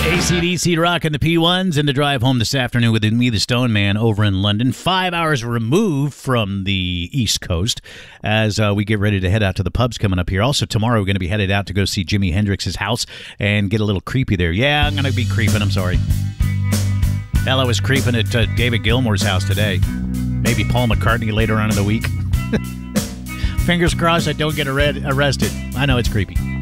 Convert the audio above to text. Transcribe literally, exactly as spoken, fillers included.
A C D C rocking the P ones in the drive home this afternoon with me, the Stone Man, over in London. Five hours removed from the East Coast as uh, we get ready to head out to the pubs coming up here. Also, tomorrow we're going to be headed out to go see Jimi Hendrix's house and get a little creepy there. Yeah, I'm going to be creeping. I'm sorry. Hell, I was creeping at uh, David Gilmour's house today. Maybe Paul McCartney later on in the week. Fingers crossed I don't get arre- arrested. I know it's creepy.